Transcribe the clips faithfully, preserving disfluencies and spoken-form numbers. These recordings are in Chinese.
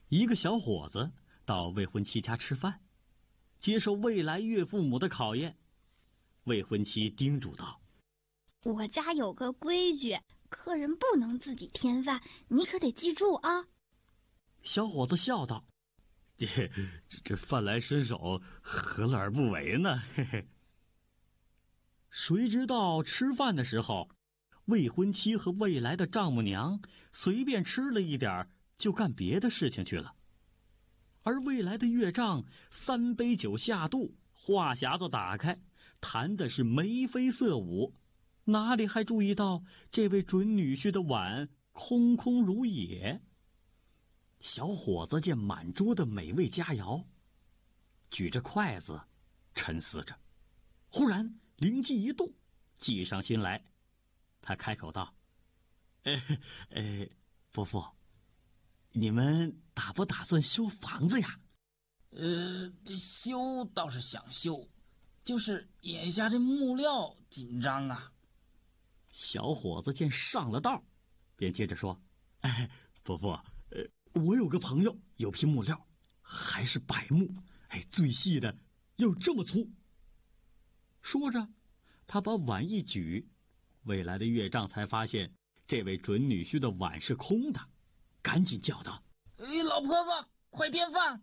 一个小伙子到未婚妻家吃饭，接受未来岳父母的考验。未婚妻叮嘱道： 我家有个规矩，客人不能自己添饭，你可得记住啊。 小伙子笑道：这这这饭来伸手，何乐而不为呢？嘿嘿。谁知道吃饭的时候，未婚妻和未来的丈母娘随便吃了一点，就干别的事情去了。而未来的岳丈三杯酒下肚，话匣子打开，谈的是眉飞色舞，哪里还注意到这位准女婿的碗空空如也。小伙子见满桌的美味佳肴，举着筷子沉思着，忽然灵机一动，计上心来。他开口道：哎哎，伯父，你们打不打算修房子呀？ 呃，这修倒是想修，就是眼下这木料紧张啊。 小伙子见上了道，便接着说：哎，伯父，呃，我有个朋友有批木料，还是柏木，哎，最细的有这么粗。说着，他把碗一举，未来的岳丈才发现这位准女婿的碗是空的，赶紧叫道： 哎，老婆子，快添饭！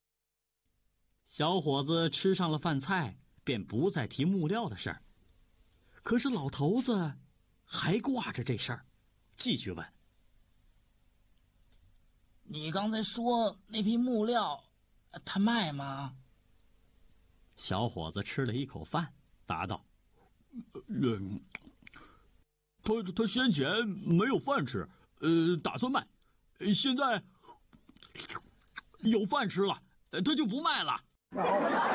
小伙子吃上了饭菜，便不再提木料的事儿。可是老头子还挂着这事儿，继续问： 你刚才说那批木料他卖吗？ 小伙子吃了一口饭，答道：嗯，他他先前没有饭吃，呃，打算卖，现在有饭吃了，他就不卖了。